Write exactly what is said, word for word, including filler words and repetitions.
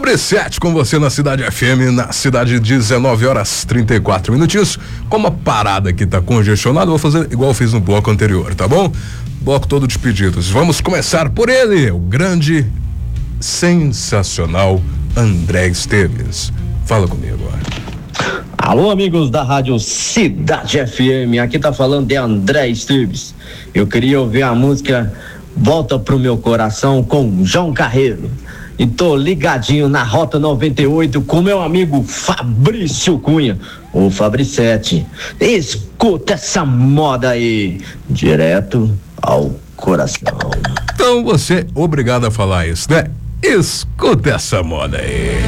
Fabricete com você na Cidade F M, na cidade, dezenove horas trinta e quatro minutinhos. Como a parada aqui tá congestionada, eu vou fazer igual eu fiz no bloco anterior, tá bom? Bloco todo de pedidos. Vamos começar por ele, o grande, sensacional André Esteves. Fala comigo agora. Alô, amigos da Rádio Cidade F M, aqui tá falando de André Esteves. Eu queria ouvir a música Volta Pro Meu Coração com João Carreiro. E tô ligadinho na Rota noventa e oito com meu amigo Fabrício Cunha, o Fabricete. Escuta essa moda aí, direto ao coração. Então você é obrigado a falar isso, né? Escuta essa moda aí.